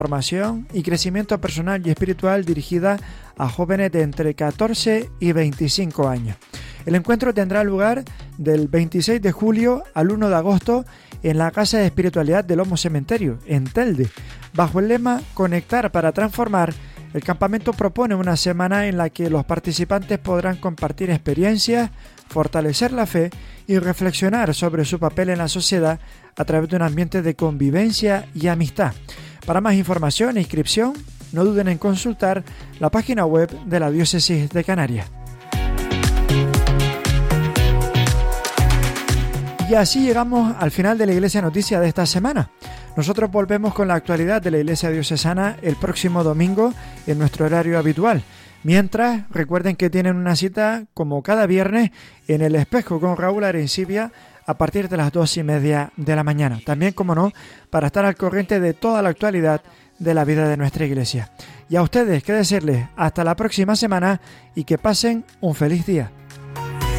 formación y crecimiento personal y espiritual dirigida a jóvenes de entre 14 y 25 años. El encuentro tendrá lugar del 26 de julio al 1 de agosto en la Casa de Espiritualidad del Homo Cementerio, en Telde. Bajo el lema Conectar para Transformar, el campamento propone una semana en la que los participantes podrán compartir experiencias, fortalecer la fe y reflexionar sobre su papel en la sociedad a través de un ambiente de convivencia y amistad. Para más información e inscripción, no duden en consultar la página web de la Diócesis de Canarias. Y así llegamos al final de la Iglesia Noticia de esta semana. Nosotros volvemos con la actualidad de la Iglesia Diocesana el próximo domingo en nuestro horario habitual. Mientras, recuerden que tienen una cita como cada viernes en El Espejo con Raúl Arencibia a partir de las 2:30 de la mañana. También, como no, para estar al corriente de toda la actualidad de la vida de nuestra Iglesia. Y a ustedes, qué decirles, hasta la próxima semana y que pasen un feliz día.